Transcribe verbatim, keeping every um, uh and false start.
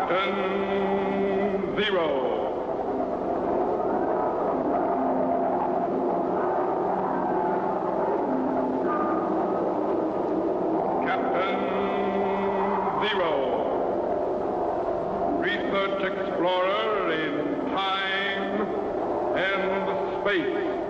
Captain Zero. Captain Zero. Research explorer in time and space.